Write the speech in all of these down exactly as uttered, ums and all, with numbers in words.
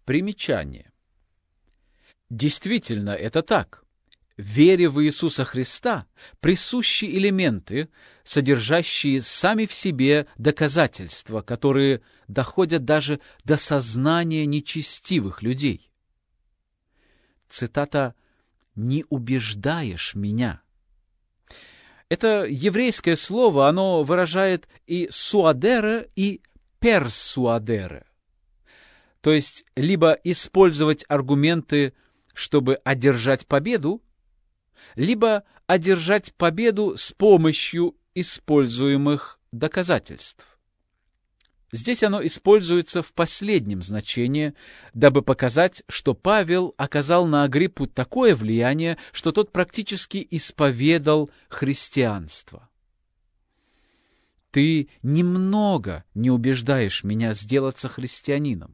Примечание. Действительно, это так. Вере в Иисуса Христа присущи элементы, содержащие сами в себе доказательства, которые доходят даже до сознания нечестивых людей. Цитата «не убеждаешь меня». Это еврейское слово, оно выражает и суадера, и персуадера. То есть, либо использовать аргументы, чтобы одержать победу, либо одержать победу с помощью используемых доказательств. Здесь оно используется в последнем значении, дабы показать, что Павел оказал на Агриппу такое влияние, что тот практически исповедал христианство. «Ты немного не убеждаешь меня сделаться христианином».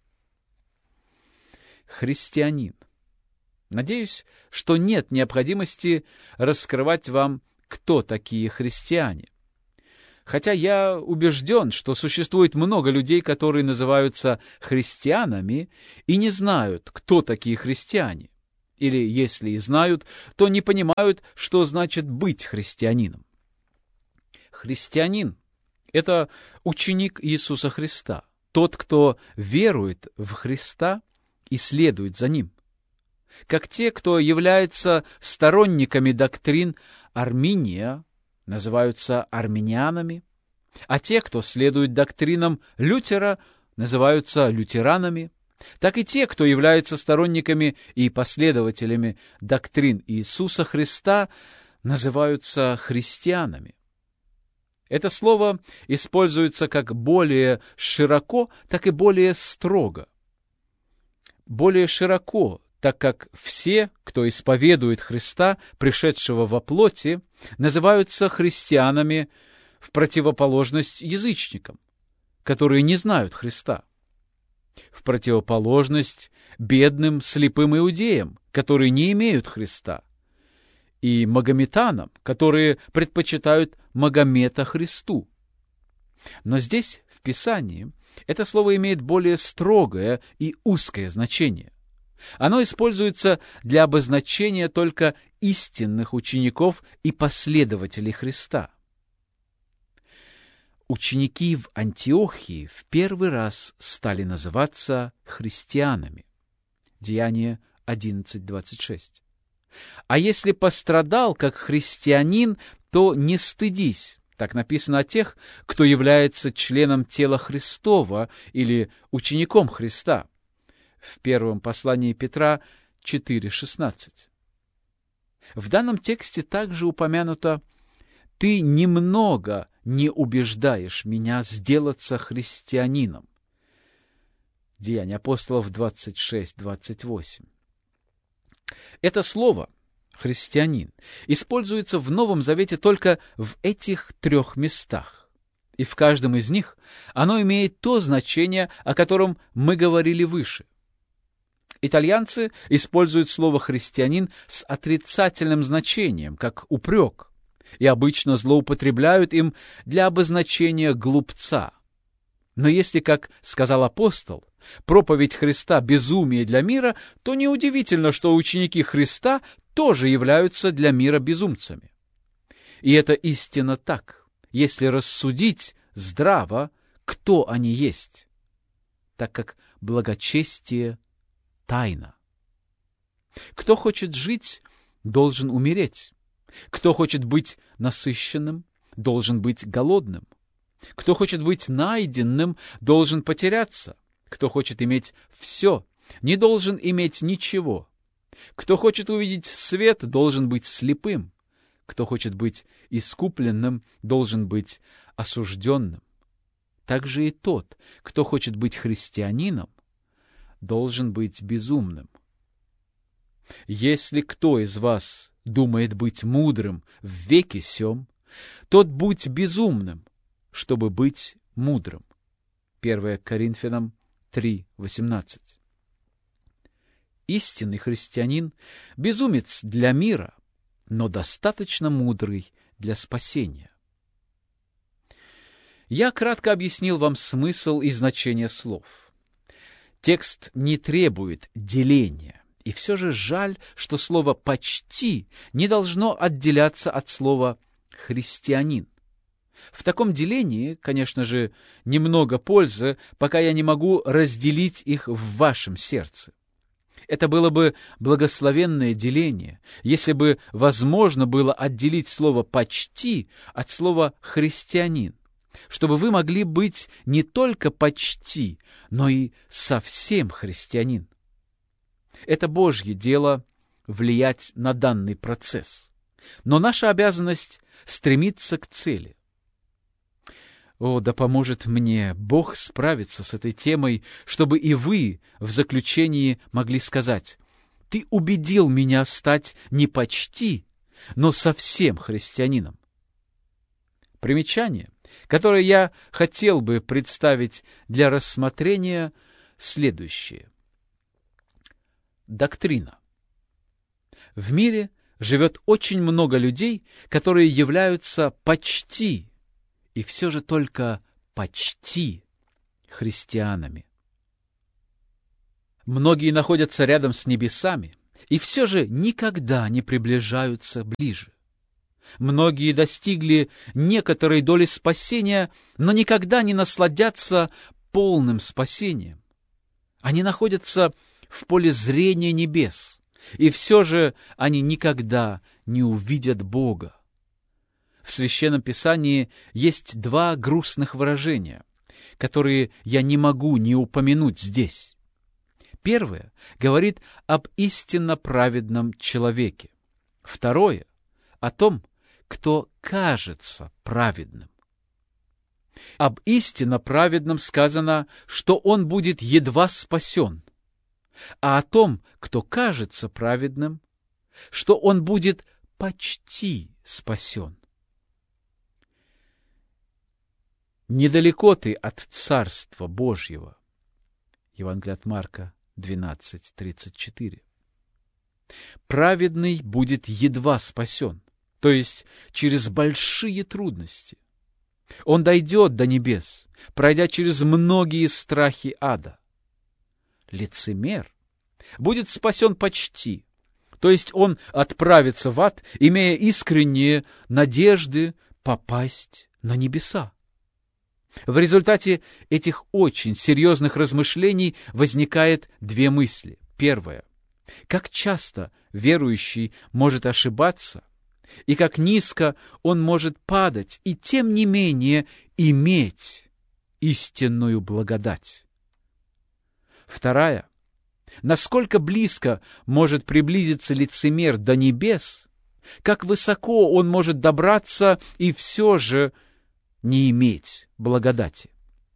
Христианин. Надеюсь, что нет необходимости раскрывать вам, кто такие христиане. Хотя я убежден, что существует много людей, которые называются христианами и не знают, кто такие христиане. Или, если и знают, то не понимают, что значит быть христианином. Христианин — это ученик Иисуса Христа, тот, кто верует в Христа и следует за Ним. Как те, кто является сторонниками доктрин Арминия, называются армянианами, а те, кто следует доктринам Лютера, называются лютеранами, так и те, кто являются сторонниками и последователями доктрин Иисуса Христа, называются христианами. Это слово используется как более широко, так и более строго. Более широко, так как все, кто исповедует Христа, пришедшего во плоти, называются христианами в противоположность язычникам, которые не знают Христа, в противоположность бедным слепым иудеям, которые не имеют Христа, и магометанам, которые предпочитают Магомета Христу. Но здесь, в Писании, это слово имеет более строгое и узкое значение. Оно используется для обозначения только истинных учеников и последователей Христа. Ученики в Антиохии в первый раз стали называться христианами. Деяния одиннадцать двадцать шесть. А если пострадал как христианин, то не стыдись. Так написано о тех, кто является членом тела Христова или учеником Христа. В первом послании Петра четыре шестнадцать. В данном тексте также упомянуто «Ты немного не убеждаешь меня сделаться христианином». Деяния апостолов двадцать шесть двадцать восемь. Это слово «христианин» используется в Новом Завете только в этих трех местах. И в каждом из них оно имеет то значение, о котором мы говорили выше. Итальянцы используют слово «христианин» с отрицательным значением, как упрек, и обычно злоупотребляют им для обозначения глупца. Но если, как сказал апостол, проповедь Христа — безумие для мира, то неудивительно, что ученики Христа тоже являются для мира безумцами. И это истинно так, если рассудить здраво, кто они есть, так как благочестие — тайна. Кто хочет жить, должен умереть. Кто хочет быть насыщенным, должен быть голодным. Кто хочет быть найденным, должен потеряться. Кто хочет иметь все, не должен иметь ничего. Кто хочет увидеть свет, должен быть слепым. Кто хочет быть искупленным, должен быть осужденным. Так же и тот, кто хочет быть христианином, должен быть безумным. Если кто из вас думает быть мудрым в веке сем, тот будь безумным, чтобы быть мудрым. первое Коринфянам три восемнадцать. Истинный христианин — безумец для мира, но достаточно мудрый для спасения. Я кратко объяснил вам смысл и значение слов. Текст не требует деления, и все же жаль, что слово «почти» не должно отделяться от слова «христианин». В таком делении, конечно же, немного пользы, пока я не могу разделить их в вашем сердце. Это было бы благословенное деление, если бы возможно было отделить слово «почти» от слова «христианин», чтобы вы могли быть не только почти, но и совсем христианин. Это Божье дело влиять на данный процесс, но наша обязанность стремиться к цели. О, да поможет мне Бог справиться с этой темой, чтобы и вы в заключении могли сказать: «Ты убедил меня стать не почти, но совсем христианином». Примечание, которое я хотел бы представить для рассмотрения, следующее. Доктрина. В мире живет очень много людей, которые являются почти, и все же только почти христианами. Многие находятся рядом с небесами, и все же никогда не приближаются ближе. Многие достигли некоторой доли спасения, но никогда не насладятся полным спасением. Они находятся в поле зрения небес, и все же они никогда не увидят Бога. В Священном Писании есть два грустных выражения, которые я не могу не упомянуть здесь. Первое говорит об истинно праведном человеке. Второе — о том, кто кажется праведным. Об истинно праведном сказано, что он будет едва спасен, а о том, кто кажется праведным, что он будет почти спасен. Недалеко ты от Царства Божьего. Евангелие от Марка двенадцать тридцать четыре. Праведный будет едва спасен, то есть через большие трудности. Он дойдет до небес, пройдя через многие страхи ада. Лицемер будет спасен почти, то есть он отправится в ад, имея искренние надежды попасть на небеса. В результате этих очень серьезных размышлений возникает две мысли. Первая. Как часто верующий может ошибаться, и как низко он может падать, и тем не менее иметь истинную благодать. Вторая. Насколько близко может приблизиться лицемер до небес, как высоко он может добраться и все же не иметь благодати.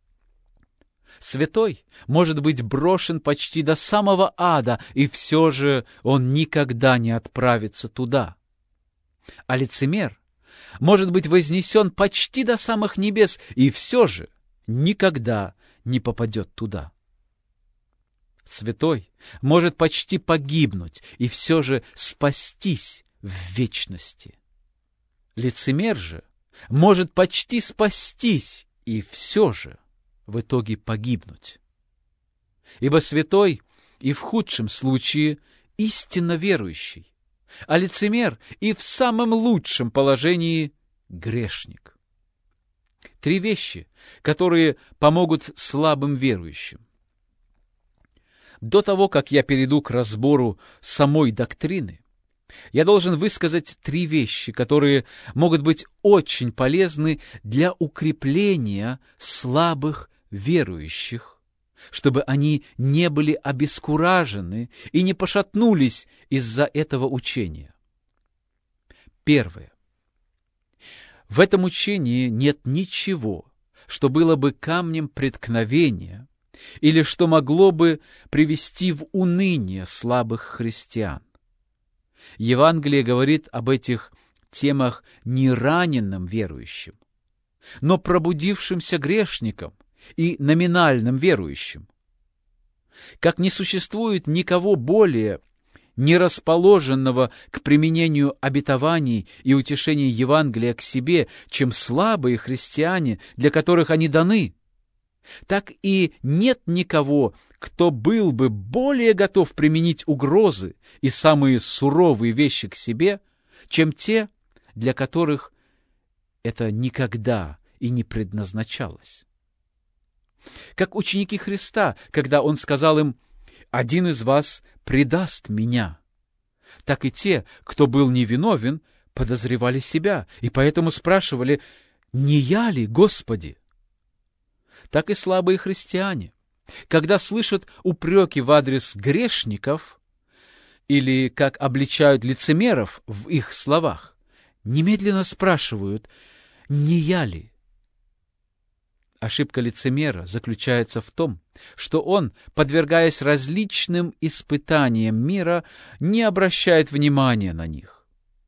Святой может быть брошен почти до самого ада, и все же он никогда не отправится туда. А лицемер может быть вознесен почти до самых небес, и все же никогда не попадет туда. Святой может почти погибнуть, и все же спастись в вечности. Лицемер же может почти спастись и все же в итоге погибнуть. Ибо святой и в худшем случае истинно верующий, а лицемер и в самом лучшем положении грешник. Три вещи, которые помогут слабым верующим. До того, как я перейду к разбору самой доктрины, я должен высказать три вещи, которые могут быть очень полезны для укрепления слабых верующих, чтобы они не были обескуражены и не пошатнулись из-за этого учения. Первое. В этом учении нет ничего, что было бы камнем преткновения или что могло бы привести в уныние слабых христиан. Евангелие говорит об этих темах не раненым верующим, но пробудившимся грешникам и номинальным верующим. Как не существует никого более нерасположенного к применению обетований и утешений Евангелия к себе, чем слабые христиане, для которых они даны, так и нет никого, кто был бы более готов применить угрозы и самые суровые вещи к себе, чем те, для которых это никогда и не предназначалось. Как ученики Христа, когда Он сказал им: «Один из вас предаст Меня», так и те, кто был невиновен, подозревали себя и поэтому спрашивали: «Не я ли, Господи?» Так и слабые христиане, когда слышат упреки в адрес грешников или как обличают лицемеров в их словах, немедленно спрашивают: «Не я ли?» Ошибка лицемера заключается в том, что он, подвергаясь различным испытаниям мира, не обращает внимания на них.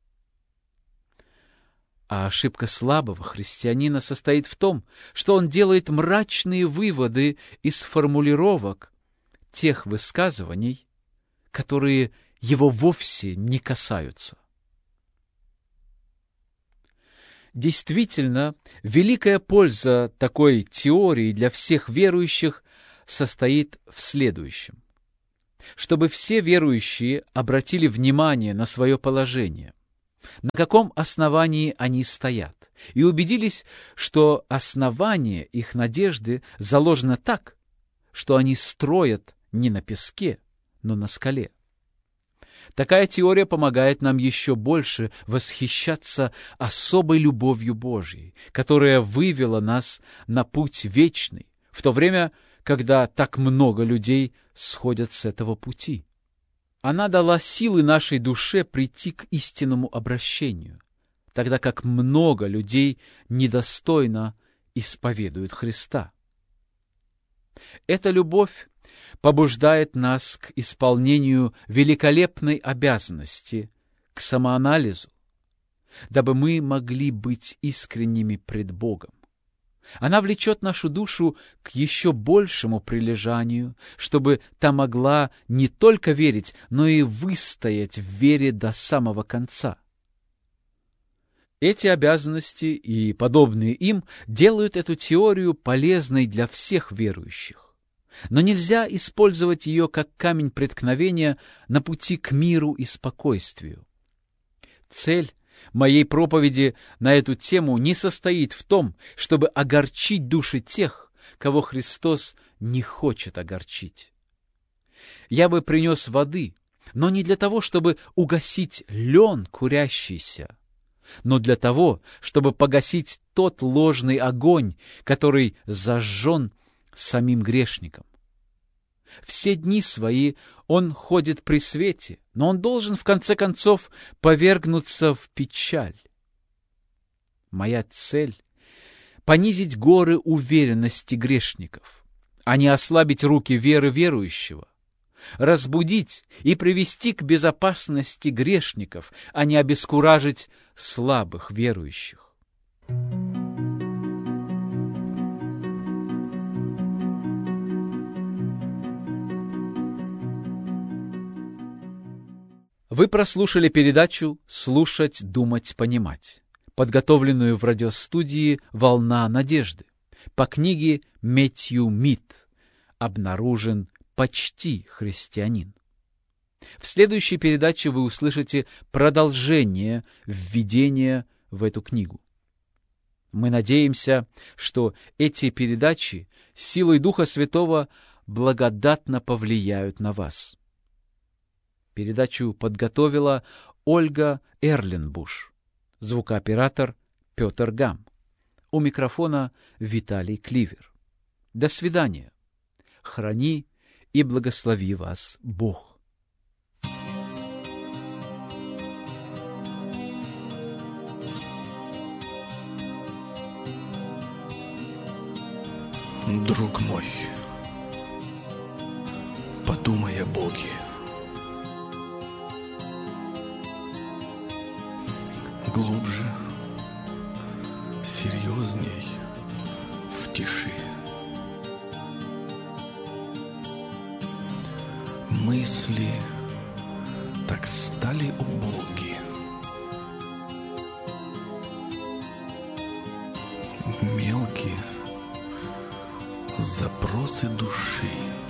А ошибка слабого христианина состоит в том, что он делает мрачные выводы из формулировок тех высказываний, которые его вовсе не касаются. Действительно, великая польза такой теории для всех верующих состоит в следующем: чтобы все верующие обратили внимание на свое положение, на каком основании они стоят, и убедились, что основание их надежды заложено так, что они строят не на песке, но на скале. Такая теория помогает нам еще больше восхищаться особой любовью Божьей, которая вывела нас на путь вечный, в то время, когда так много людей сходят с этого пути. Она дала силы нашей душе прийти к истинному обращению, тогда как много людей недостойно исповедуют Христа. Эта любовь побуждает нас к исполнению великолепной обязанности, к самоанализу, дабы мы могли быть искренними пред Богом. Она влечет нашу душу к еще большему прилежанию, чтобы та могла не только верить, но и выстоять в вере до самого конца. Эти обязанности и подобные им делают эту теорию полезной для всех верующих. Но нельзя использовать ее как камень преткновения на пути к миру и спокойствию. Цель моей проповеди на эту тему не состоит в том, чтобы огорчить души тех, кого Христос не хочет огорчить. Я бы принес воды, но не для того, чтобы угасить лен курящийся, но для того, чтобы погасить тот ложный огонь, который зажжен самим грешником. Все дни свои он ходит при свете, но он должен в конце концов повергнуться в печаль. Моя цель — понизить горы уверенности грешников, а не ослабить руки веры верующего, разбудить и привести к безопасности грешников, а не обескуражить слабых верующих. Вы прослушали передачу «Слушать, думать, понимать», подготовленную в радиостудии «Волна надежды» по книге Мэтью Мид «Обнаружен почти христианин». В следующей передаче вы услышите продолжение введения в эту книгу. Мы надеемся, что эти передачи силой Духа Святого благодатно повлияют на вас. Передачу подготовила Ольга Эрленбуш, звукооператор Петр Гам. У микрофона Виталий Кливер. До свидания. Храни и благослови вас Бог. Друг мой, подумай о Боге. Глубже, серьезней, в тиши. Мысли так стали убоги. Мелкие, запросы души.